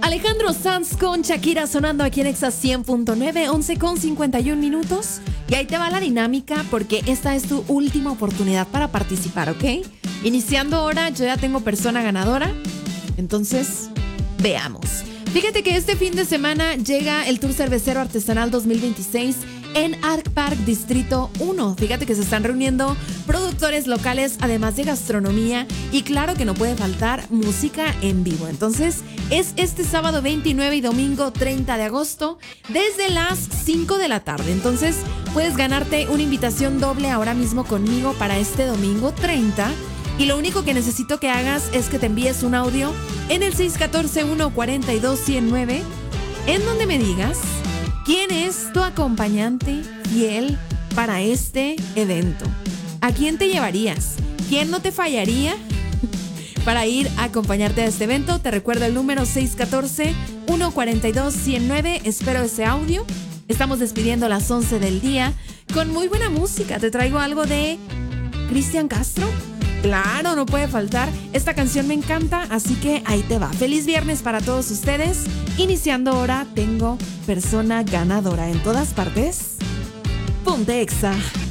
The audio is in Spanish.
Alejandro Sanz con Shakira sonando aquí en Exa 100.9, 11:51. Y ahí te va la dinámica porque esta es tu última oportunidad para participar, ¿ok? Iniciando ahora, yo ya tengo persona ganadora. Entonces, veamos. Fíjate que este fin de semana llega el Tour Cervecero Artesanal 2026 en Arc Park Distrito 1. Fíjate que se están reuniendo productores locales, además de gastronomía, y claro que no puede faltar música en vivo. Entonces, es este sábado 29 y domingo 30 de agosto desde las 5 de la tarde. Entonces, puedes ganarte una invitación doble ahora mismo conmigo para este domingo 30. Y lo único que necesito que hagas es que te envíes un audio en el 614-142-109, en donde me digas quién es tu acompañante fiel para este evento. ¿A quién te llevarías? ¿Quién no te fallaría para ir a acompañarte a este evento? Te recuerdo el número 614-142-109. Espero ese audio. Estamos despidiendo a las 11 del día con muy buena música. Te traigo algo de Cristian Castro. Claro, no puede faltar. Esta canción me encanta, así que ahí te va. Feliz viernes para todos ustedes. Iniciando ahora, tengo persona ganadora en todas partes. Ponte Exa.